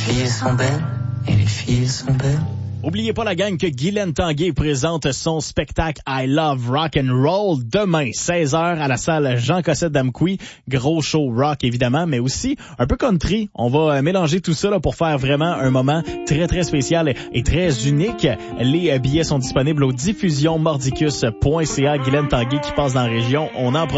filles sont belles et les filles sont belles. Oubliez pas la gang que Guylaine Tanguay présente son spectacle I Love Rock and Roll demain 16h à la salle Jean Cossette d'Amqui. Gros show rock évidemment, mais aussi un peu country. On va mélanger tout ça là, pour faire vraiment un moment très très spécial et très unique. Les billets sont disponibles au diffusionmordicus.ca. Guylaine Tanguay qui passe dans la région. On en